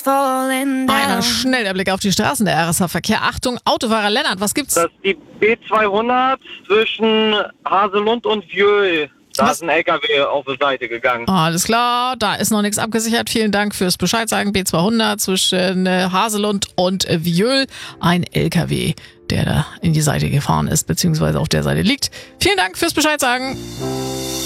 falling down. Einmal schnell der Blick auf die Straßen, der RSH-Verkehr. Achtung, Autofahrer Lennart, was gibt's? Das ist die B200 zwischen Haselund und Vjöl. Da ist ein LKW auf die Seite gegangen. Alles klar, da ist noch nichts abgesichert. Vielen Dank fürs Bescheid sagen. B200 zwischen Haselund und Vjöl. Ein LKW, der da in die Seite gefahren ist, beziehungsweise auf der Seite liegt. Vielen Dank fürs Bescheid sagen.